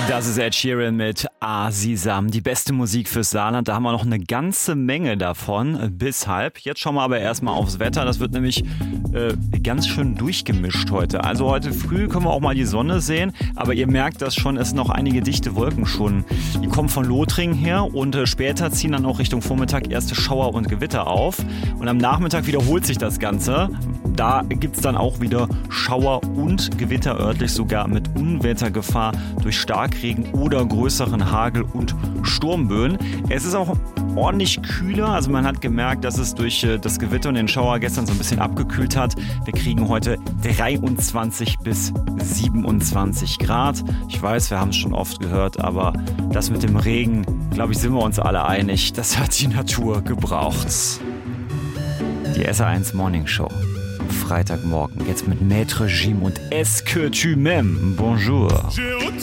Das ist Ed Sheeran mit Asisam, die beste Musik fürs Saarland. Da haben wir noch eine ganze Menge davon bis halb. Jetzt schauen wir aber erstmal aufs Wetter. Das wird nämlich ganz schön durchgemischt heute. Also heute früh können wir auch mal die Sonne sehen, aber ihr merkt das schon, es sind noch einige dichte Wolken schon. Die kommen von Lothringen her und später ziehen dann auch Richtung Vormittag erste Schauer und Gewitter auf. Und am Nachmittag wiederholt sich das Ganze. Da gibt es dann auch wieder Schauer und Gewitter örtlich, sogar mit Unwettergefahr durch Starkregen oder größeren Hagel- und Sturmböen. Es ist auch ordentlich kühler, also man hat gemerkt, dass es durch das Gewitter und den Schauer gestern so ein bisschen abgekühlt hat. Wir kriegen heute 23 bis 27 Grad. Ich weiß, wir haben es schon oft gehört, aber das mit dem Regen, glaube ich, sind wir uns alle einig, das hat die Natur gebraucht. Die SR1 Morning Show. Freitagmorgen, jetzt mit Maître Gim und Est-ce que tu m'aimes? Bonjour.